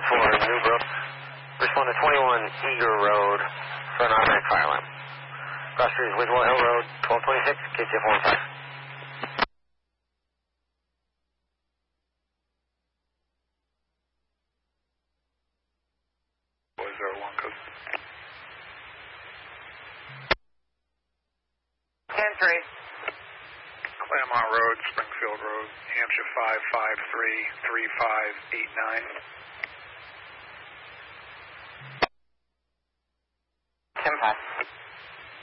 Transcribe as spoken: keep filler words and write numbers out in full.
for Newbrook. Respond to twenty-one Eager Road for an automatic fire alarm. Cross Street, Wiswell Hill Road, twelve twenty-six, K C F one five. Boys are one code. ten three. Claremont Road, Springfield Road, Hampshire five five three three five eight nine. ten five.